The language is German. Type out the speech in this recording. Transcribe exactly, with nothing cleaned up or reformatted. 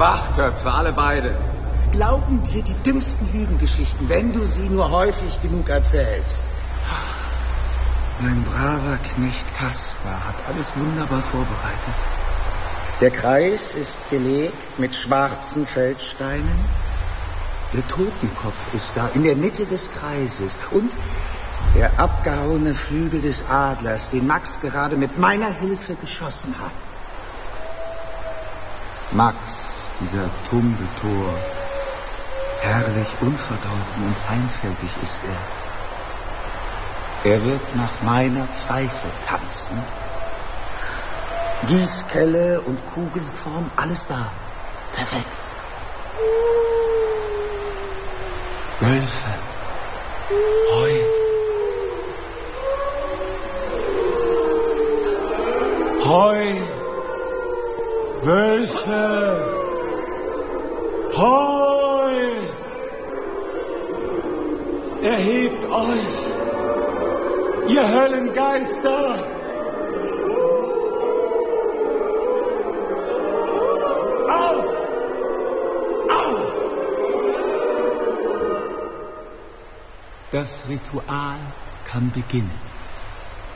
Schwachköpfe, alle beide. Glauben dir die dümmsten Lügengeschichten, wenn du sie nur häufig genug erzählst. Mein braver Knecht Kaspar hat alles wunderbar vorbereitet. Der Kreis ist gelegt mit schwarzen Feldsteinen. Der Totenkopf ist da in der Mitte des Kreises und der abgehauene Flügel des Adlers, den Max gerade mit meiner Hilfe geschossen hat. Max, dieser tumbe Tor, herrlich unverdorben und einfältig ist er. Er wird nach meiner Pfeife tanzen. Gießkelle und Kugelform, alles da. Perfekt. Wölfe. Heu. Heu. Wölfe. Heu. Erhebt euch, ihr Höllengeister. Auf! Auf! Das Ritual kann beginnen.